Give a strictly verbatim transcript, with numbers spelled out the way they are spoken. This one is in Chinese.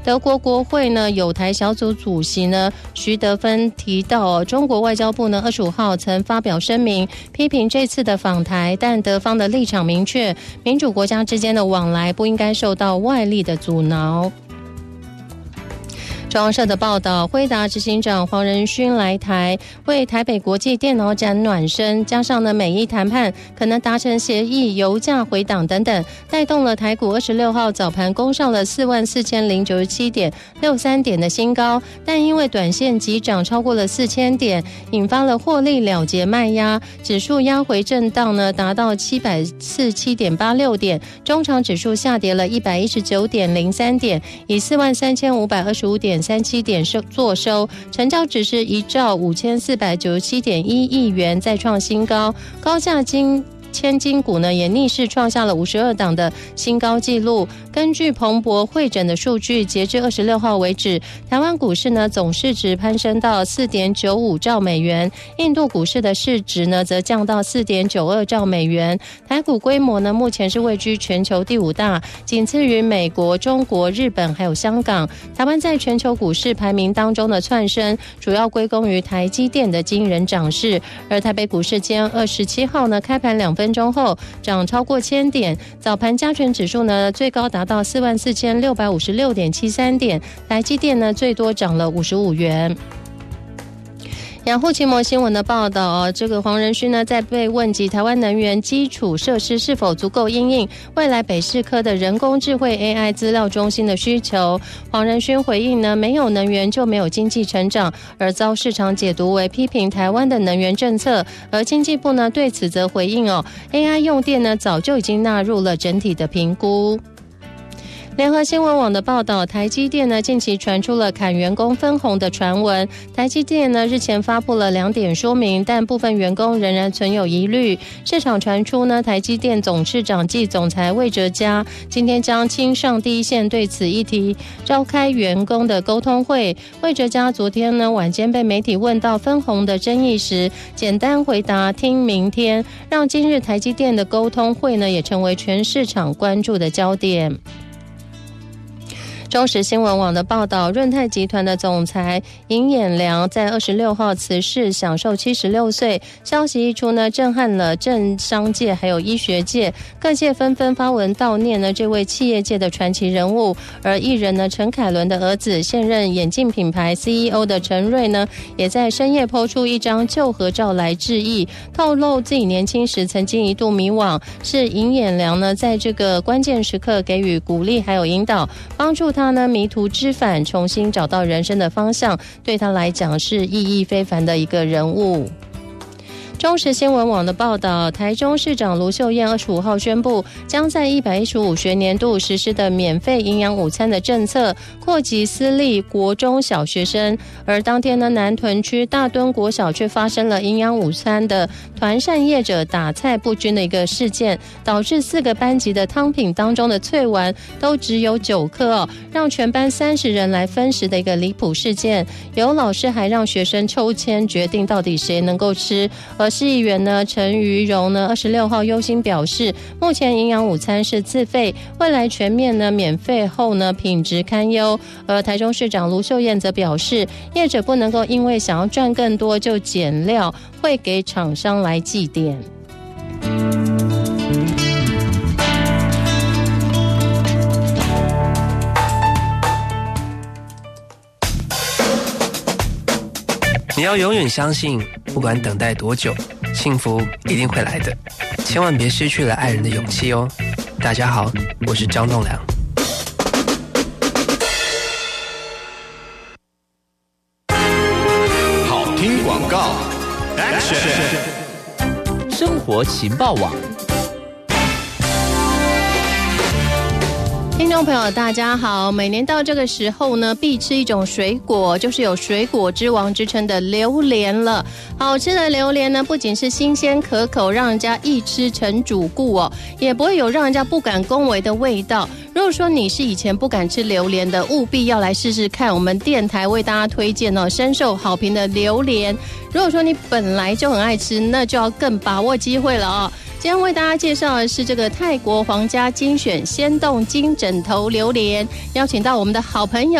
德国国会呢友台小组主席呢徐德芬提到、哦、中国外交部呢二十五号曾发表声明批评这次的访台，但德方的立场明确，民主国家之间的往来不应该受到外力的阻挠。中央社的报道，辉达执行长黄仁勋来台为台北国际电脑展暖身，加上呢美意谈判可能达成协议、油价回档等等，带动了台股二十六号早盘攻上了四万四千零九十七点六三点的新高，但因为短线急涨超过了四千点，引发了获利了结卖压，指数压回震荡呢达到七百四十七点八六点，中场指数下跌了一百一十九点零三点，以四万三千五百二十五点三七点作收，成交值是一兆五千四百九十七点一亿元，再创新高。高价金千金股呢也逆势创下了五十二档的新高纪录。根据彭博汇整的数据，截至二十六号为止，台湾股市呢总市值攀升到 四点九五兆美元，印度股市的市值呢则降到 四点九二兆美元。台股规模呢目前是位居全球第五大，仅次于美国、中国、日本还有香港。台湾在全球股市排名当中的窜升，主要归功于台积电的惊人涨势。而台北股市今天二十七号呢开盘两分钟后涨超过千点，早盘加权指数呢最高达到四万四千六百五十六点七三点，台积电呢最多涨了五十五元。雅虎奇摩新闻的报道、哦、这个黄仁勋呢在被问及台湾能源基础设施是否足够因应未来北市科的人工智慧 A I 资料中心的需求，黄仁勋回应呢，没有能源就没有经济成长，而遭市场解读为批评台湾的能源政策。而经济部呢对此则回应哦 A I 用电呢早就已经纳入了整体的评估。联合新闻网的报道，台积电呢近期传出了砍员工分红的传闻。台积电呢日前发布了两点说明，但部分员工仍然存有疑虑。市场传出呢，台积电董事长暨总裁魏哲嘉今天将亲上第一线对此议题召开员工的沟通会。魏哲嘉昨天呢晚间被媒体问到分红的争议时，简单回答听明天，让今日台积电的沟通会呢也成为全市场关注的焦点。中时新闻网的报道，润泰集团的总裁尹衍良在二十六号辞世，享受七十六岁。消息一出呢，震撼了政商界还有医学界，各界纷纷发文悼念呢这位企业界的传奇人物。而艺人呢陈凯伦的儿子，现任眼镜品牌 C E O 的陈瑞呢，也在深夜抛出一张旧合照来致意，透露自己年轻时曾经一度迷惘，是尹衍良呢在这个关键时刻给予鼓励还有引导，帮助他他呢迷途知返，重新找到人生的方向，对他来讲是意义非凡的一个人物。中时新闻网的报道，台中市长卢秀燕二十五号宣布，将在一百一十五学年度实施的免费营养午餐的政策扩及私立国中小学生。而当天呢，南屯区大墩国小却发生了营养午餐的团膳业者打菜不均的一个事件，导致四个班级的汤品当中的脆丸都只有九颗哦，让全班三十人来分食的一个离谱事件。有老师还让学生抽签决定到底谁能够吃。而市议员呢陈瑜荣呢二十六号忧心表示，目前营养午餐是自费，未来全面呢免费后呢品质堪忧。而台中市长卢秀燕则表示，业者不能够因为想要赚更多就减料，会给厂商来祭点。 你要永远相信，不管等待多久，幸福一定会来的。千万别失去了爱人的勇气哦。大家好，我是张栋梁。 好听广告 ，Action！ 生活情报网。 听众朋友大家好，每年到这个时候呢，必吃一种水果，就是有水果之王之称的榴莲了。好吃的榴莲呢，不仅是新鲜可口，让人家一吃成主顾哦，也不会有让人家不敢恭维的味道。如果说你是以前不敢吃榴莲的，务必要来试试看我们电台为大家推荐哦，深受好评的榴莲。如果说你本来就很爱吃，那就要更把握机会了哦。 今天为大家介绍的是这个泰国皇家精选鲜冻金枕头榴莲，邀请到我们的好朋友